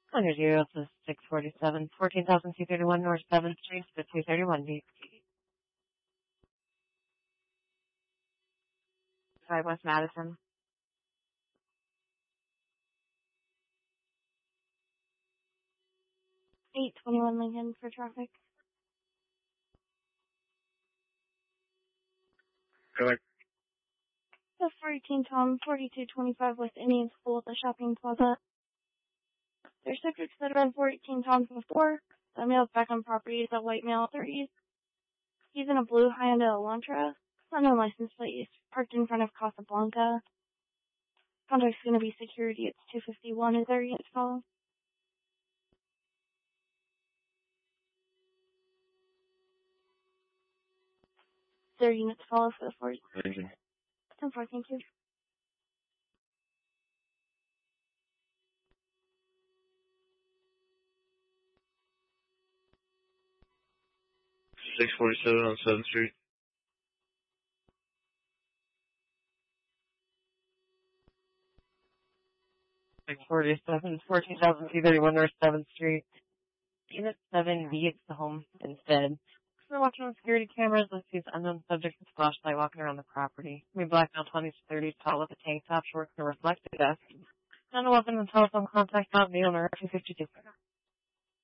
0 to 647, 14,231 North 7th Street, 231 DC. 5 West Madison. 821 Lincoln for traffic. Correct. The 418 Tom, 4225 West Indian School at the shopping plaza. There's subjects that have been 418 Tom before. The male's back on property is a white male, 30s. He's in a blue Hyundai Elantra. Unknown license plate. He's parked in front of Casablanca. Contact's going to be security. It's 251. Is there a unit to follow? Is there a unit to follow for the 40? 10-4, thank you. $647 on 7th Street. $647, 14,231 North 7th Street. Unit 7B, it's the home instead. We're watching on security cameras. Let's see unknown subjects with flashlight walking around the property. We black male 20s to 30s, tall with a tank top, shorts, and a reflective vest. None weapon and telephone contact, not the owner, 252.